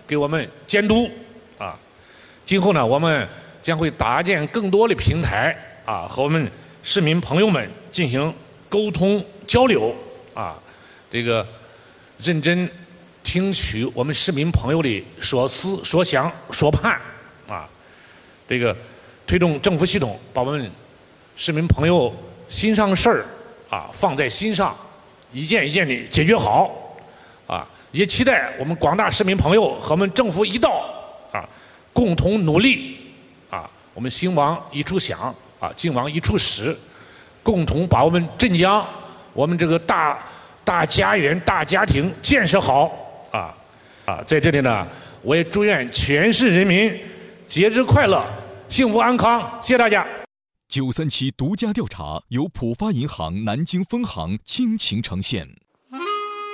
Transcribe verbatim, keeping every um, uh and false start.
给我们监督啊。今后呢，我们将会搭建更多的平台啊，和我们市民朋友们进行沟通交流啊，这个认真听取我们市民朋友的所思所想所盼啊，这个推动政府系统把我们市民朋友心上事儿啊放在心上，一件一件的解决好啊，也期待我们广大市民朋友和我们政府一道啊，共同努力啊，我们兴亡一处想啊，敬亡一处使，共同把我们镇江我们这个大大家园大家庭建设好啊啊，在这里呢，我也祝愿全市人民节日快乐，幸福安康，谢谢大家。 九三七独家调查由浦发银行南京分行倾情呈现。